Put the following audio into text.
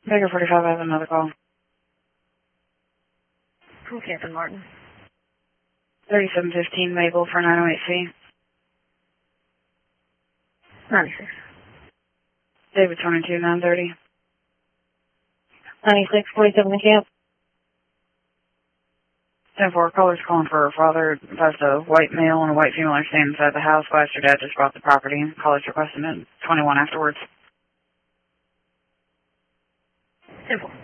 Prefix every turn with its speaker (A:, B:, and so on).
A: Baker 45 has another call.
B: From Captain Martin.
A: 3715 Maple for 908C.
B: 96.
A: David 22, 930.
B: 96, 47 in camp.
A: 10-4, caller's calling for her father. Advised a white male and a white female are staying inside the house. Advised her dad just bought the property. Caller's requesting it 21 afterwards.
B: 10-4.